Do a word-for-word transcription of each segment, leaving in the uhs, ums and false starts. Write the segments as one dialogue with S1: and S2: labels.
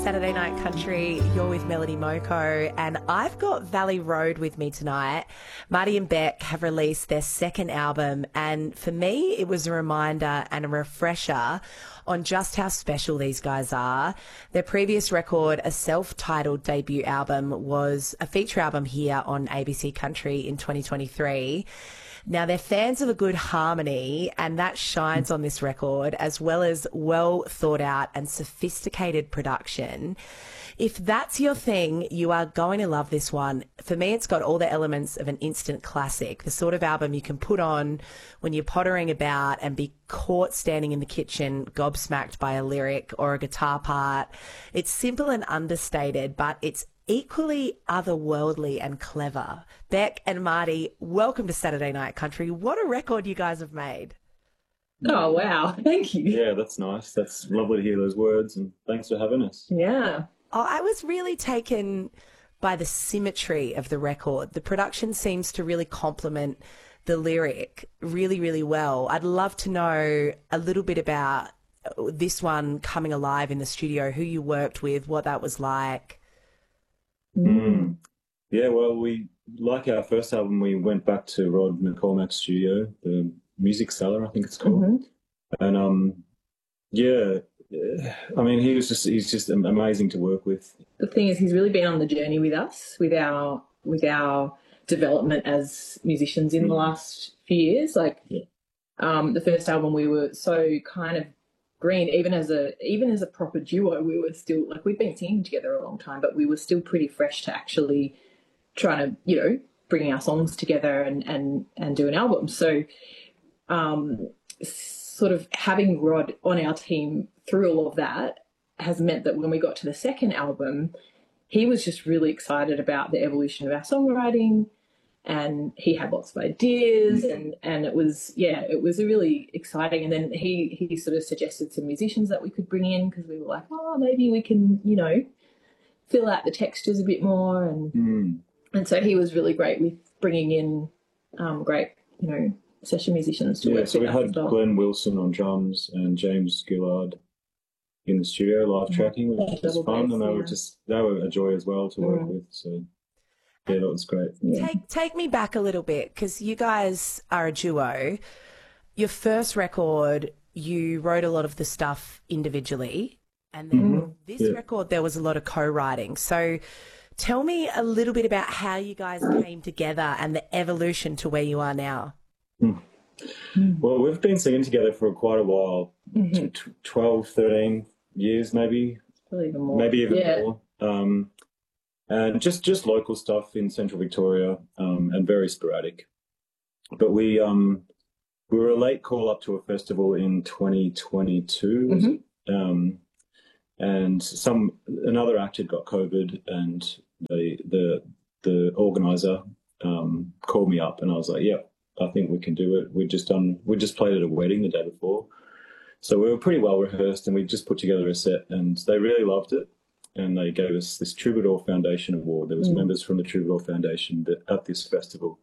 S1: Saturday Night Country. You're with Melody Moko, and I've got Valley Road with me tonight. Marty and Beck have released their second album, and for me, it was a reminder and a refresher on just how special these guys are. Their previous record, a self-titled debut album, was a feature album here on A B C Country in twenty twenty-three. Now, they're fans of a good harmony, and that shines on this record, as well as well thought out and sophisticated production. If that's your thing, you are going to love this one. For me, it's got all the elements of an instant classic, the sort of album you can put on when you're pottering about and be caught standing in the kitchen, gobsmacked by a lyric or a guitar part. It's simple and understated, but it's equally otherworldly and clever. Beck and Marty, welcome to Saturday Night Country. What a record you guys have made.
S2: Oh, wow. Thank you.
S3: Yeah, that's nice. That's lovely to hear those words, and thanks for having us.
S2: Yeah.
S1: Oh, I was really taken by the symmetry of the record. The production seems to really complement the lyric really, really well. I'd love to know a little bit about this one coming alive in the studio, who you worked with, what that was like.
S3: Mm. Yeah, well, we, like our first album, we went back to Rod McCormack's studio, the Music Cellar, I think it's called.
S2: Mm-hmm.
S3: And, um, yeah, I mean, he was just, he's just amazing to work with.
S2: The thing is, he's really been on the journey with us, with our, with our development as musicians in mm. the last few years. Like,
S3: yeah.
S2: um, the first album, we were so kind of green, even as a even as a proper duo. We were still, like, we'd been singing together a long time, but we were still pretty fresh to actually trying to, you know, bring our songs together and and and do an album. So um sort of having Rod on our team through all of that has meant that when we got to the second album, he was just really excited about the evolution of our songwriting, and he had lots of ideas, and, and it was, yeah, it was really exciting. And then he, he sort of suggested some musicians that we could bring in, because we were like, oh, maybe we can, you know, fill out the textures a bit more. And
S3: mm.
S2: and so he was really great with bringing in um, great, you know, session musicians to
S3: yeah,
S2: work
S3: so
S2: with
S3: we had
S2: well.
S3: Glenn Wilson on drums and James Gillard in the studio live tracking, which was fun, and they were just, they were a joy as well to work mm. with, so... Yeah, that was great.
S1: Yeah. Take take me back a little bit, because you guys are a duo. Your first record, you wrote a lot of the stuff individually, and then
S3: mm-hmm.
S1: this
S3: yeah.
S1: record, there was a lot of co-writing. So tell me a little bit about how you guys came together and the evolution to where you are now.
S3: Mm. Well, we've been singing together for quite a while,
S2: mm-hmm.
S3: t- twelve, thirteen years maybe.
S2: Probably even more.
S3: Maybe even
S2: yeah.
S3: more. Um, And just, just local stuff in Central Victoria, um, and very sporadic. But we um, we were a late call up to a festival in twenty twenty-two,
S2: mm-hmm.
S3: um, and some another act had got COVID, and the the the organizer um, called me up, and I was like, "Yeah, I think we can do it." We'd just done we just played at a wedding the day before, so we were pretty well rehearsed, and we just put together a set, and they really loved it. And they gave us this Troubadour Foundation Award. There was mm. members from the Troubadour Foundation that, at this festival,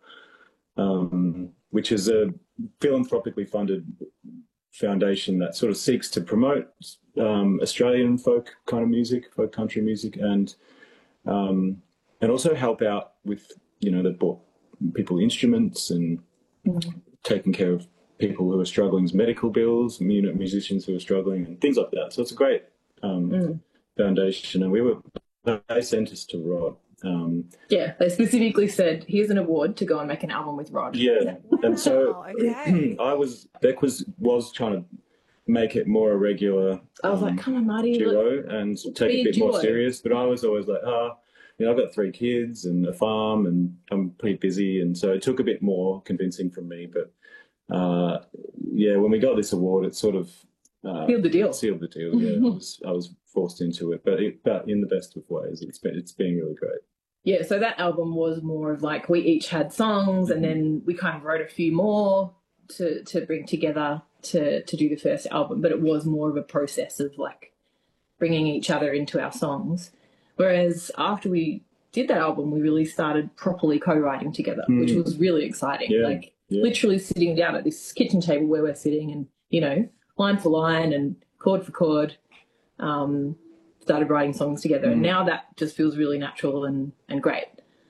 S3: um, which is a philanthropically funded foundation that sort of seeks to promote um, Australian folk kind of music, folk country music, and um, and also help out with, you know, they bought people instruments and
S2: mm. taking
S3: care of people who are struggling with medical bills, you know, musicians who are struggling and things like that. So it's a great um,
S2: mm. foundation,
S3: and we were they sent us to Rod. Um,
S2: yeah, they specifically said, "Here's an award to go and make an album with Rod."
S3: Yeah, and so
S1: oh, okay.
S3: I was Beck was was trying to make it more a regular.
S2: I was um, like, "Come on, Marty,
S3: duo
S2: look,
S3: and take it a bit
S2: duo.
S3: more serious." But I was always like, "Ah, oh, you know, I've got three kids and a farm, and I'm pretty busy," and so it took a bit more convincing from me. But uh, yeah, when we got this award, it sort of uh,
S2: sealed the deal.
S3: Sealed the deal. Yeah, I was I was forced into it, but it, but in the best of ways. It's been it's been really great.
S2: Yeah, so that album was more of like we each had songs, and then we kind of wrote a few more to to bring together to to do the first album. But it was more of a process of like bringing each other into our songs. Whereas after we did that album, we really started properly co-writing together, mm. which was really exciting.
S3: Yeah,
S2: like
S3: yeah.
S2: literally sitting down at this kitchen table where we're sitting, and you know, line for line and chord for chord, um, started writing songs together. And now that just feels really natural and, and great.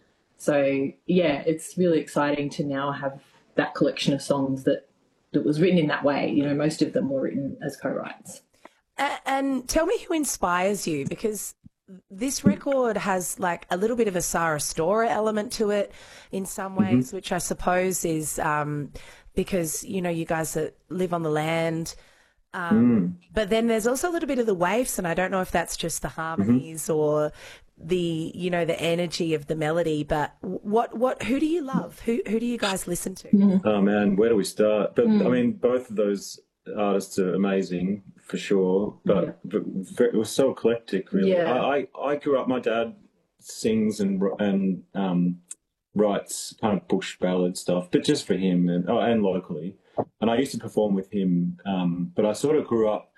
S2: So, yeah, it's really exciting to now have that collection of songs that, that was written in that way. You know, most of them were written as co-writes.
S1: And, and tell me who inspires you, because this record has like a little bit of a Sarah Storer element to it in some ways, mm-hmm. which I suppose is um, because, you know, you guys that live on the land. Um, mm. But then there's also a little bit of the waves, and I don't know if that's just the harmonies mm-hmm. or the, you know, the energy of the melody. But what, what, who do you love? Who, who do you guys listen to?
S3: Mm-hmm. Oh man, where do we start? But mm. I mean, both of those artists are amazing for sure, but, yeah. but it was so eclectic, really.
S2: Yeah.
S3: I, I, I grew up, my dad sings and and um, writes kind of bush ballad stuff, but just for him and oh, and locally. And I used to perform with him, um, but I sort of grew up,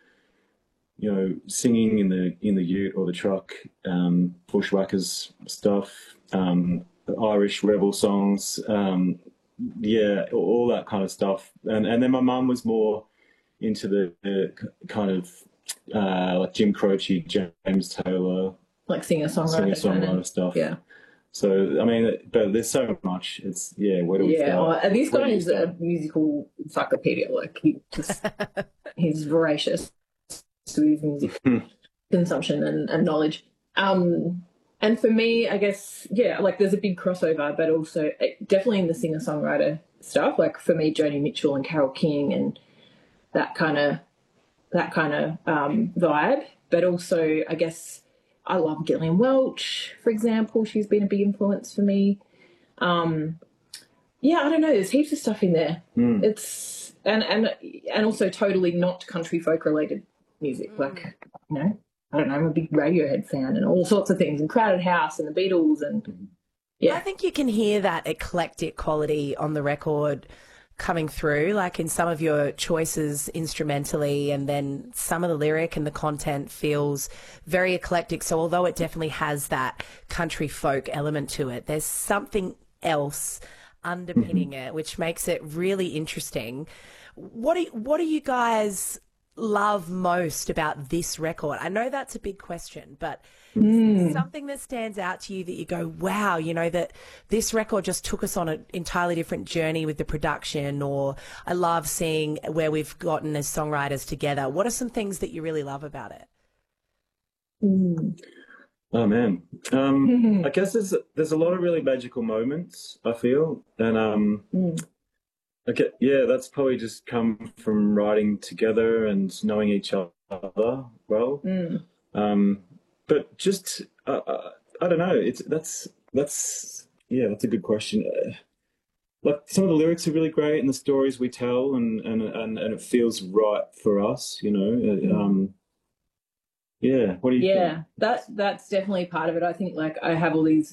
S3: you know, singing in the in the ute or the truck, um, bushwhackers stuff, um, Irish rebel songs, um, yeah, all that kind of stuff. And and then my mum was more into the, the kind of uh, like Jim Croce, James Taylor,
S2: like singer-songwriter
S3: singer-songwriter
S2: kind of
S3: stuff.
S2: Yeah.
S3: So I mean, but there's so much. It's yeah. Where do we
S2: yeah,
S3: start?
S2: well, this guy is a musical encyclopedia. Like he just he's voracious to his music consumption and, and knowledge. Um, and for me, I guess yeah, like there's a big crossover, but also definitely in the singer-songwriter stuff. Like for me, Joni Mitchell and Carole King and that kind of that kind of um, vibe, but also I guess I love Gillian Welch, for example. She's been a big influence for me. Um, yeah, I don't know. There's heaps of stuff in there. Mm. It's and and and also totally not country folk related music. Mm. Like you know, I don't know. I'm a big Radiohead fan and all sorts of things, and Crowded House and the Beatles, and yeah.
S1: I think you can hear that eclectic quality on the record coming through, like in some of your choices instrumentally, and then some of the lyric and the content feels very eclectic. So although it definitely has that country folk element to it, there's something else underpinning mm-hmm. it, which makes it really interesting. What do, what do you guys love most about this record? I know that's a big question, but
S2: mm.
S1: something that stands out to you that you go, wow, you know, that this record just took us on an entirely different journey with the production, or I love seeing where we've gotten as songwriters together. What are some things that you really love about it?
S2: Mm.
S3: Oh man, um, mm-hmm. I guess there's there's a lot of really magical moments, I feel, and um,
S2: mm.
S3: okay, yeah, that's probably just come from writing together and knowing each other well.
S2: Mm.
S3: Um, but just, uh, uh, I don't know. It's that's that's yeah, that's a good question. Uh, like some of the lyrics are really great, and the stories we tell, and and and, and it feels right for us, you know.
S2: Mm.
S3: Um, yeah. What do you
S2: yeah,
S3: think?
S2: that's that's definitely part of it. I think like I have all these